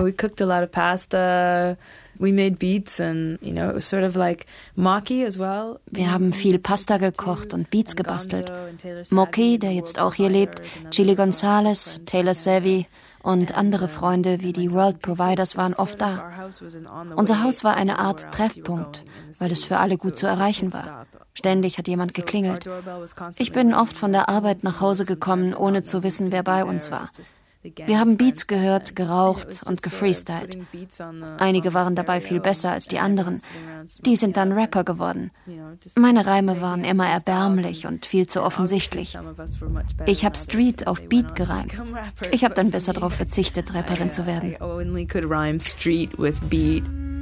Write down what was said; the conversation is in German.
we cooked a lot of pasta. We made beats and, it was sort of like Maki as well. Wir haben viel Pasta gekocht und Beats gebastelt. Moki, der jetzt auch hier lebt, Chili Gonzalez, Taylor Savvy und andere Freunde wie die World Providers waren oft da. Unser Haus war eine Art Treffpunkt, weil es für alle gut zu erreichen war. Ständig hat jemand geklingelt. Ich bin oft von der Arbeit nach Hause gekommen, ohne zu wissen, wer bei uns war. Wir haben Beats gehört, geraucht und gefreestylt. Einige waren dabei viel besser als die anderen. Die sind dann Rapper geworden. Meine Reime waren immer erbärmlich und viel zu offensichtlich. Ich habe Street auf Beat gereimt. Ich habe dann besser darauf verzichtet, Rapperin zu werden.